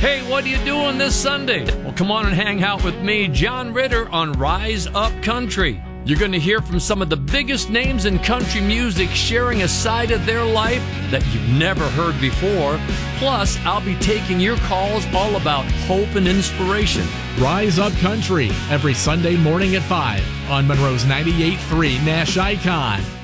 Hey, what are you doing this Sunday? Well, come on and hang out with me, John Ritter, on Rise Up Country. You're going to hear from some of the biggest names in country music sharing a side of their life that you've never heard before. Plus, I'll be taking your calls all about hope and inspiration. Rise Up Country, every Sunday morning at 5 on Monroe's 98.3 Nash Icon.